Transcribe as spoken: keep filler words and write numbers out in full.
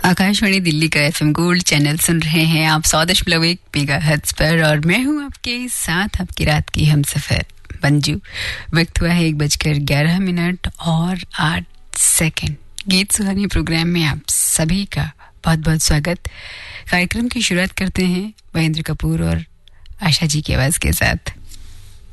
आकाशवाणी दिल्ली का FM gold channel सुन रहे हैं आप सौ दशमलव एक मेगाहर्ट्ज पर और मैं हूं आपके साथ आपकी रात की हमसफर मंजू। वक्त हुआ है एक बजकर ग्यारह मिनट और आठ सेकंड। गीत सुहानी प्रोग्राम में आप सभी का बहुत बहुत स्वागत। कार्यक्रम की शुरुआत करते हैं महेंद्र कपूर और आशा जी की आवाज के साथ।